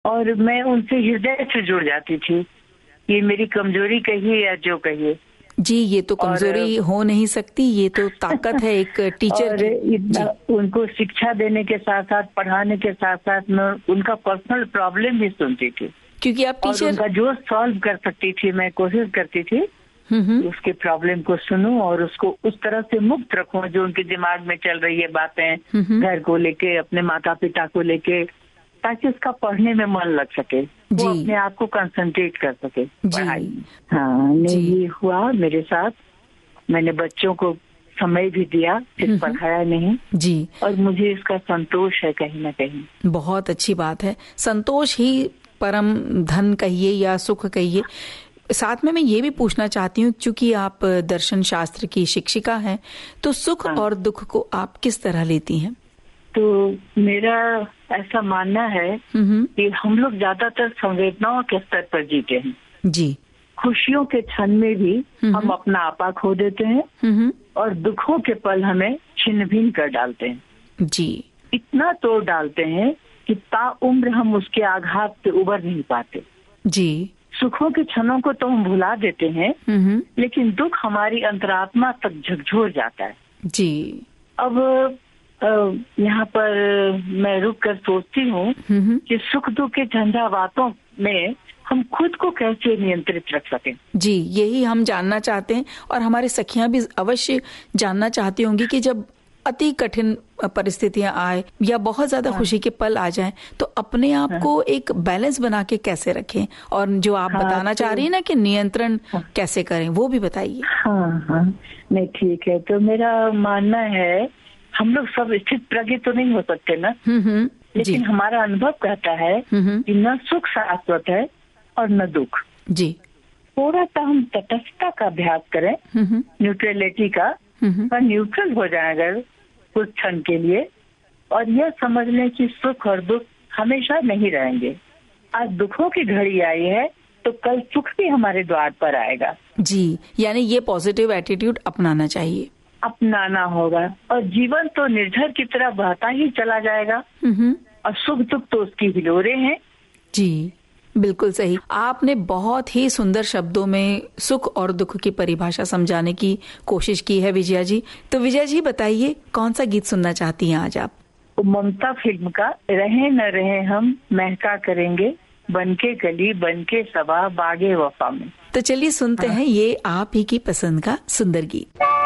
और मैं उनसे हृदय से जुड़ जाती थी। ये मेरी कमजोरी कहिए या जो कहिए जी, ये तो कमजोरी हो नहीं सकती, ये तो ताकत है एक टीचर और इतना उनको शिक्षा देने के साथ साथ, पढ़ाने के साथ साथ मैं उनका पर्सनल प्रॉब्लम भी सुनती थी, क्योंकि आप टीचर, और उनका जो सॉल्व कर सकती थी मैं कोशिश करती थी उसके प्रॉब्लम को सुनूं और उसको उस तरह से मुक्त रखूं जो उनके दिमाग में चल रही है बातें, घर को लेके, अपने माता पिता को लेके, ताकि उसका पढ़ने में मन लग सके, वो अपने आप को कंसंट्रेट कर सके पढ़ाई। हाँ, नहीं ये हुआ मेरे साथ। मैंने बच्चों को समय भी दिया, सिर्फ पढ़ाया नहीं जी, और मुझे इसका संतोष है कहीं ना कहीं। बहुत अच्छी बात है, संतोष ही परम धन कहिए या सुख कहिए। साथ में मैं ये भी पूछना चाहती हूँ, क्योंकि आप दर्शन शास्त्र की शिक्षिका हैं, तो सुख और दुख को आप किस तरह लेती हैं? तो मेरा ऐसा मानना है कि हम लोग ज्यादातर संवेदनाओं के स्तर पर जीते हैं जी। खुशियों के क्षण में भी हम अपना आपा खो देते हैं और दुखों के पल हमें छिन्न भिन्न कर डालते हैं जी। इतना तोड़ डालते हैं कि ताउम्र हम उसके आघात से उबर नहीं पाते जी। सुखों के क्षणों को तो हम भुला देते हैं, लेकिन दुख हमारी अंतरात्मा तक झकझोर जाता है जी। अब यहाँ पर मैं रुक कर सोचती हूँ कि सुख दुख के झंझावातों में हम खुद को कैसे नियंत्रित रख सकें। जी, यही हम जानना चाहते हैं और हमारी सखियां भी अवश्य जानना चाहती होंगी कि जब अति कठिन परिस्थितियां आए या बहुत ज्यादा खुशी के पल आ जाएं, तो अपने आप को एक बैलेंस बना के कैसे रखें, और जो आप बताना चाह रही है ना कि नियंत्रण कैसे करें, वो भी बताइए। हाँ, नहीं ठीक है। तो मेरा मानना है हम लोग सब स्थित प्रज्ञ तो नहीं हो सकते ना, लेकिन हमारा अनुभव कहता है कि न सुख शाश्वत है और न दुख जी। थोड़ा सा हम तटस्थता का अभ्यास करें, न्यूट्रलिटी का, और न्यूट्रल हो जाए अगर कुछ क्षण के लिए, और यह समझ लें कि सुख और दुख हमेशा नहीं रहेंगे। आज दुखों की घड़ी आई है तो कल सुख भी हमारे द्वार पर आएगा जी। यानी ये पॉजिटिव एटीट्यूड अपनाना चाहिए, अपनाना होगा, और जीवन तो निर्झर की तरह बहता ही चला जाएगा और सुख दुख तो उसकी हिलोरे हैं जी। बिल्कुल सही, आपने बहुत ही सुंदर शब्दों में सुख और दुख की परिभाषा समझाने की कोशिश की है विजया जी। तो विजया जी बताइए, कौन सा गीत सुनना चाहती हैं आज आप? ममता फिल्म का रहे न रहे हम महका करेंगे, बनके गली बनके सभा बागे वफा में। तो चलिए सुनते हैं ये आप ही की पसंद का सुंदर गीत।